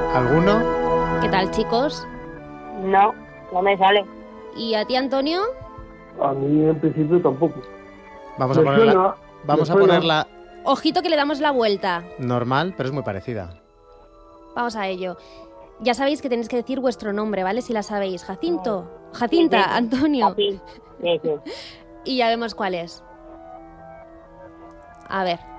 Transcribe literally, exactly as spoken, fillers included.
¿Alguno? ¿Qué tal, chicos? No, no me sale. ¿Y a ti, Antonio? A mí en principio tampoco. Vamos a Me ponerla, suena, vamos me a suena. ponerla Ojito que le damos la vuelta. normal, pero es muy parecida. Vamos a ello. Ya sabéis que tenéis que decir vuestro nombre, ¿vale? Si la sabéis. Jacinto. Jacinta, Sí, sí. Antonio. Así. Sí, sí. Y ya vemos cuál es. A ver.